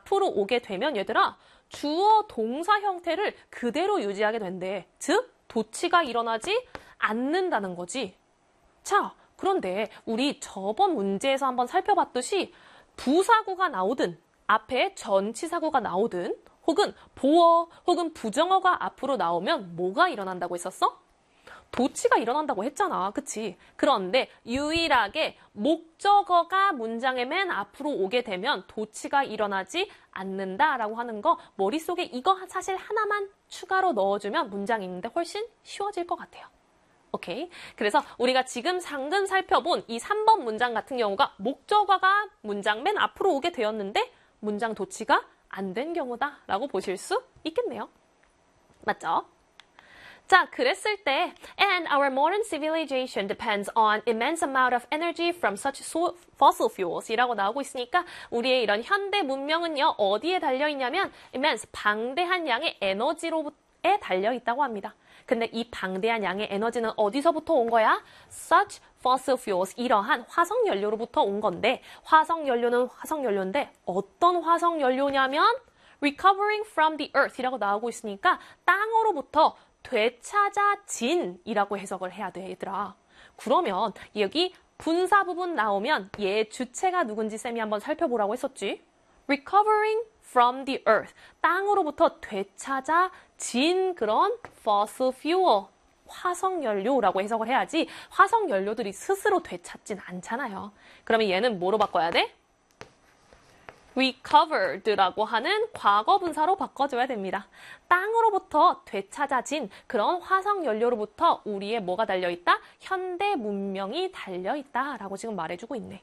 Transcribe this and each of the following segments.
앞으로 오게 되면 얘들아 주어 동사 형태를 그대로 유지하게 된대. 즉 도치가 일어나지 않는다는 거지. 자, 그런데 우리 저번 문제에서 한번 살펴봤듯이 부사구가 나오든 앞에 전치사구가 나오든 혹은 보어 혹은 부정어가 앞으로 나오면 뭐가 일어난다고 했었어? 도치가 일어난다고 했잖아. 그치? 그런데 유일하게 목적어가 문장의 맨 앞으로 오게 되면 도치가 일어나지 않는다라고 하는 거 머릿속에 이거 사실 하나만 추가로 넣어주면 문장이 있는데 훨씬 쉬워질 것 같아요. 오케이. 그래서 우리가 지금 방금 살펴본 이 3번 문장 같은 경우가 목적어가 문장 맨 앞으로 오게 되었는데 문장 도치가 안 된 경우다라고 보실 수 있겠네요. 맞죠? 자, 그랬을 때 and our modern civilization depends on immense amount of energy from such fossil fuels 이라고 나오고 있으니까 우리의 이런 현대 문명은요 어디에 달려있냐면 immense 방대한 양의 에너지로에 달려있다고 합니다. 근데 이 방대한 양의 에너지는 어디서부터 온 거야? Such fossil fuels, 이러한 화석연료로부터 온 건데 화석연료는 화석연료인데 어떤 화석연료냐면 recovering from the earth 이라고 나오고 있으니까 땅으로부터 되찾아진이라고 해석을 해야 돼, 얘들아. 그러면 여기 분사 부분 나오면 얘 주체가 누군지 쌤이 한번 살펴보라고 했었지. Recovering from the earth. 땅으로부터 되찾아진 그런 fossil fuel. 화석연료라고 해석을 해야지 화석연료들이 스스로 되찾진 않잖아요. 그러면 얘는 뭐로 바꿔야 돼? recovered라고 하는 과거 분사로 바꿔줘야 됩니다. 땅으로부터 되찾아진 그런 화석연료로부터 우리의 뭐가 달려있다? 현대 문명이 달려있다라고 지금 말해주고 있네.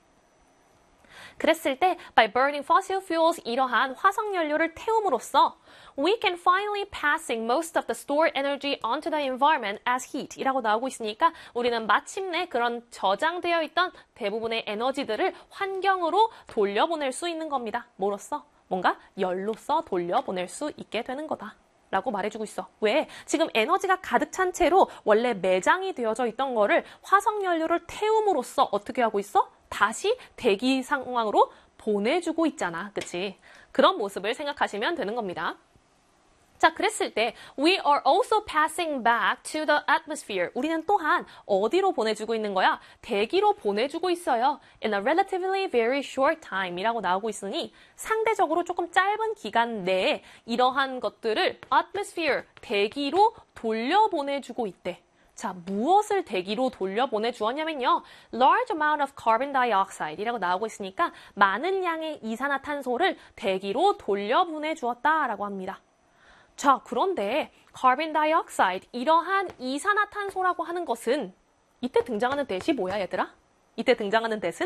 그랬을 때 by burning fossil fuels 이러한 화석연료를 태움으로써 we can finally passing most of the stored energy onto the environment as heat 이라고 나오고 있으니까 우리는 마침내 그런 저장되어 있던 대부분의 에너지들을 환경으로 돌려보낼 수 있는 겁니다. 뭐로써? 뭔가 열로써 돌려보낼 수 있게 되는 거다. 라고 말해주고 있어. 왜? 지금 에너지가 가득 찬 채로 원래 매장이 되어져 있던 거를 화석연료를 태움으로써 어떻게 하고 있어? 다시 대기 상황으로 보내주고 있잖아. 그치? 그런 모습을 생각하시면 되는 겁니다. 자, 그랬을 때 we are also passing back to the atmosphere. 우리는 또한 어디로 보내주고 있는 거야? 대기로 보내주고 있어요. In a relatively very short time 이라고 나오고 있으니 상대적으로 조금 짧은 기간 내에 이러한 것들을 atmosphere, 대기로 돌려보내주고 있대. 자, 무엇을 대기로 돌려보내 주었냐면요. large amount of carbon dioxide 이라고 나오고 있으니까 많은 양의 이산화탄소를 대기로 돌려보내 주었다라고 합니다. 자, 그런데 carbon dioxide, 이러한 이산화탄소라고 하는 것은 이때 등장하는 대시 뭐야, 얘들아? 이때 등장하는 대신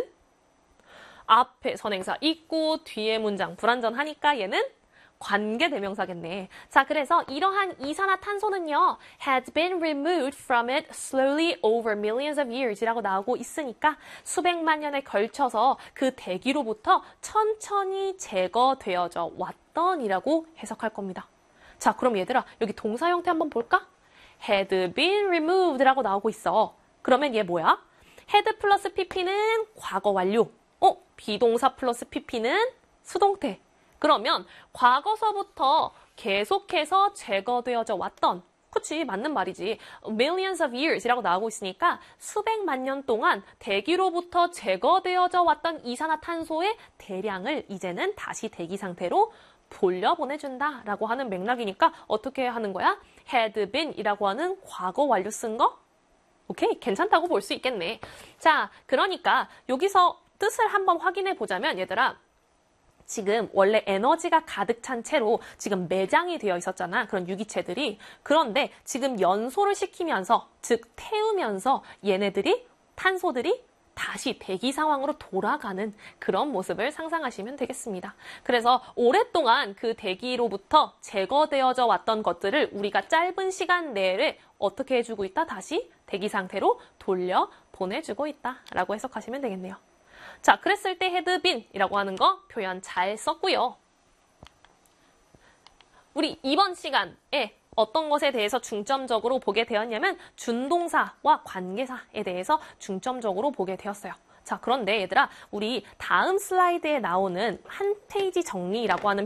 앞에 선행사 있고 뒤에 문장 불완전하니까 얘는 관계대명사겠네. 자, 그래서 이러한 이산화탄소는요, had been removed from it slowly over millions of years 이라고 나오고 있으니까 수백만 년에 걸쳐서 그 대기로부터 천천히 제거되어져 왔던이라고 해석할 겁니다. 자, 그럼 얘들아, 여기 동사 형태 한번 볼까? had been removed라고 나오고 있어. 그러면 얘 뭐야? had 플러스 pp는 과거 완료. 비동사 플러스 pp는 수동태. 그러면 과거서부터 계속해서 제거되어져 왔던, 그치, 맞는 말이지. millions of years 이라고 나오고 있으니까 수백만 년 동안 대기로부터 제거되어져 왔던 이산화탄소의 대량을 이제는 다시 대기 상태로 돌려보내준다라고 하는 맥락이니까 어떻게 하는 거야? had been 이라고 하는 과거 완료 쓴 거? 오케이, 괜찮다고 볼 수 있겠네. 자, 그러니까 여기서 뜻을 한번 확인해 보자면 얘들아, 지금 원래 에너지가 가득 찬 채로 지금 매장이 되어 있었잖아. 그런 유기체들이. 그런데 지금 연소를 시키면서, 즉 태우면서 얘네들이, 탄소들이 다시 대기 상황으로 돌아가는 그런 모습을 상상하시면 되겠습니다. 그래서 오랫동안 그 대기로부터 제거되어져 왔던 것들을 우리가 짧은 시간 내에 어떻게 해주고 있다? 다시 대기 상태로 돌려 보내주고 있다라고 해석하시면 되겠네요. 자, 그랬을 때 had been이라고 하는 거 표현 잘 썼고요. 우리 이번 시간에 어떤 것에 대해서 중점적으로 보게 되었냐면 준동사와 관계사에 대해서 중점적으로 보게 되었어요. 자, 그런데 얘들아, 우리 다음 슬라이드에 나오는 한 페이지 정리라고 하는